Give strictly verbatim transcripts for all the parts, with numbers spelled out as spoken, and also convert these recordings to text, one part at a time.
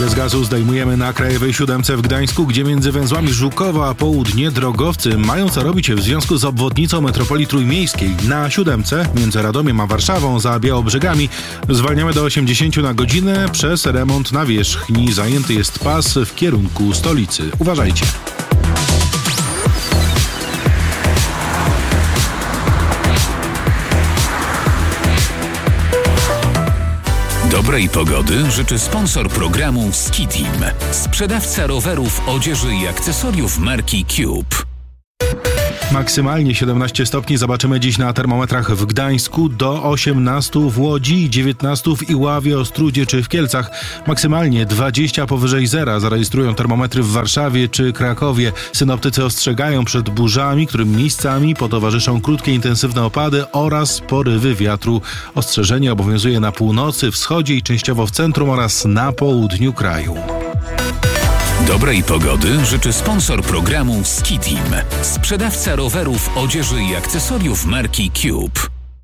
z gazu zdejmujemy na Krajowej Siódemce w Gdańsku, gdzie między węzłami Żukowa a Południe drogowcy mają co robić w związku z obwodnicą metropolii trójmiejskiej. Na Siódemce między Radomiem a Warszawą za Białobrzegami zwalniamy do osiemdziesiąt na godzinę przez remont nawierzchni. Zajęty jest pas w kierunku stolicy. Uważajcie. Dobrej pogody życzy sponsor programu Skitim, sprzedawca rowerów, odzieży i akcesoriów marki Cube. Maksymalnie siedemnaście stopni zobaczymy dziś na termometrach w Gdańsku, do osiemnastu w Łodzi, dziewiętnaście w Iławie, Ostródzie czy w Kielcach. Maksymalnie dwadzieścia powyżej zera zarejestrują termometry w Warszawie czy Krakowie. Synoptycy ostrzegają przed burzami, którym miejscami potowarzyszą krótkie intensywne opady oraz porywy wiatru. Ostrzeżenie obowiązuje na północy, wschodzie i częściowo w centrum oraz na południu kraju. Dobrej pogody życzy sponsor programu Skitim, sprzedawca rowerów, odzieży i akcesoriów marki Cube.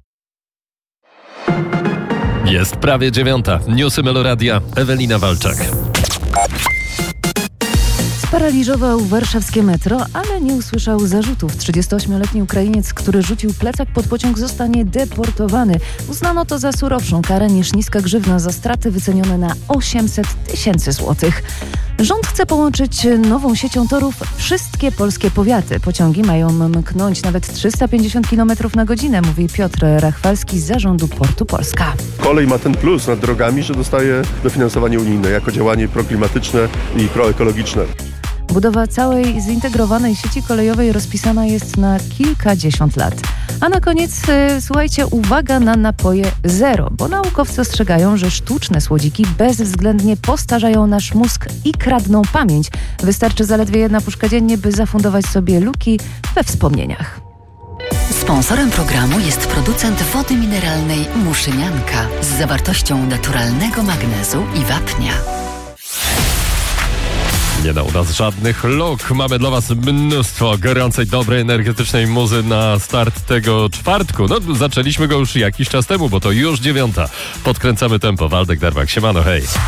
Jest prawie dziewiąta. Newsy Meloradia. Ewelina Walczak. Sparaliżował warszawskie metro, ale nie usłyszał zarzutów. trzydziestoośmioletni Ukrainiec, który rzucił plecak pod pociąg, zostanie deportowany. Uznano to za surowszą karę niż niska grzywna za straty wycenione na osiemset tysięcy złotych. Rząd chce połączyć nową siecią torów wszystkie polskie powiaty. Pociągi mają mknąć nawet trzysta pięćdziesiąt kilometrów na godzinę, mówi Piotr Rachwalski z Zarządu Portu Polska. Kolej ma ten plus nad drogami, że dostaje dofinansowanie unijne jako działanie proklimatyczne i proekologiczne. Budowa całej zintegrowanej sieci kolejowej rozpisana jest na kilkadziesiąt lat. A na koniec, e, słuchajcie, uwaga na napoje zero, bo naukowcy ostrzegają, że sztuczne słodziki bezwzględnie postarzają nasz mózg i kradną pamięć. Wystarczy zaledwie jedna puszka dziennie, by zafundować sobie luki we wspomnieniach. Sponsorem programu jest producent wody mineralnej Muszynianka z zawartością naturalnego magnezu i wapnia. Nie da u nas żadnych luk. Mamy dla was mnóstwo gorącej, dobrej, energetycznej muzy na start tego czwartku. No, zaczęliśmy go już jakiś czas temu, bo to już dziewiąta. Podkręcamy tempo. Waldek Darwak, siemano, hej.